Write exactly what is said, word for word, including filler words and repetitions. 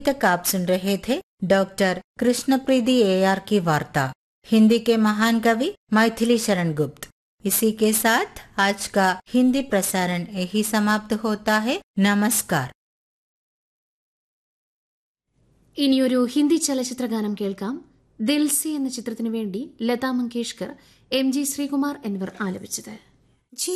तक आप सुन रहे थे डॉक्टर कृष्णप्रीति ए आर की वार्ता। हिंदी के महान कवि मैथिली शरण गुप्त। इसी के साथ आज का हिंदी प्रसारण यही समाप्त होता है। नमस्कार। ഇനിയൊരു ഹിന്ദി ചലച്ചിത്ര ഗാനം കേൾക്കാം. ദിൽസി എന്ന ചിത്രത്തിനു വേണ്ടി ലതാ മങ്കേഷ്കർ, എം ജി ശ്രീകുമാർ എന്നിവർ ആലപിച്ചത്.